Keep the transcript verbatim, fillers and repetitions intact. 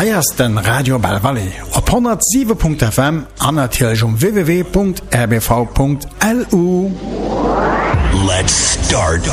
Eiers den Radio Bell Valley op honderd sieben Punkt F M an natürlich um w w w Punkt r b v Punkt l u. Let's start